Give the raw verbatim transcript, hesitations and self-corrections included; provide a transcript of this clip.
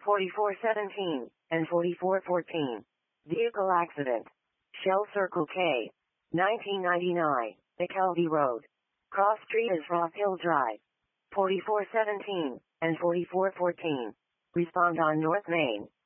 forty-four seventeen, and forty-four fourteen. Vehicle accident. Shell Circle K. nineteen ninety-nine, McKelvey Road. Cross Street is Rock Hill Drive. forty-four seventeen, and forty-four fourteen. Respond on North Main.